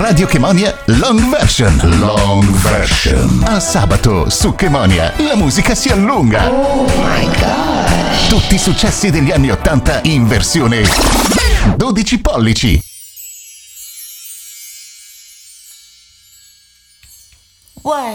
Radio Chemonia Long Version. Long Version. A sabato su Chemonia la musica si allunga. Oh my gosh. Tutti i successi degli anni 80 in versione 12 pollici. One,